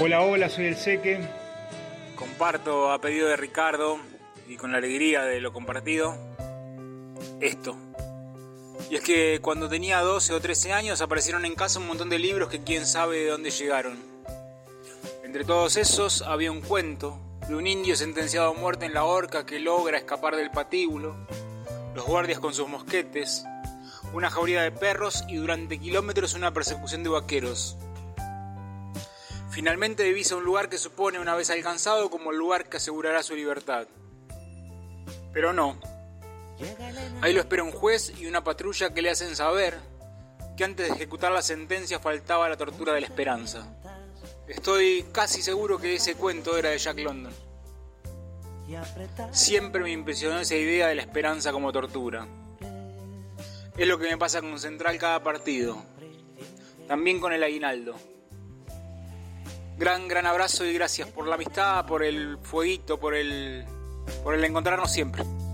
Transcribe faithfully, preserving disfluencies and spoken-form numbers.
Hola, hola, soy el Seque. Comparto a pedido de Ricardo y con la alegría de lo compartido esto. Y es que cuando tenía doce o trece años aparecieron en casa un montón de libros que quién sabe de dónde llegaron. Entre todos esos había un cuento de un indio sentenciado a muerte en la horca que logra escapar del patíbulo, los guardias con sus mosquetes, una jauría de perros y durante kilómetros una persecución de vaqueros. Finalmente divisa un lugar que supone, una vez alcanzado, como el lugar que asegurará su libertad. Pero no. Ahí lo espera un juez y una patrulla que le hacen saber que antes de ejecutar la sentencia faltaba la tortura de la esperanza. Estoy casi seguro que ese cuento era de Jack London. Siempre me impresionó esa idea de la esperanza como tortura. Es lo que me pasa con Central cada partido. También con el aguinaldo. Gran, gran abrazo y gracias por la amistad, por el fueguito, por el, por el encontrarnos siempre.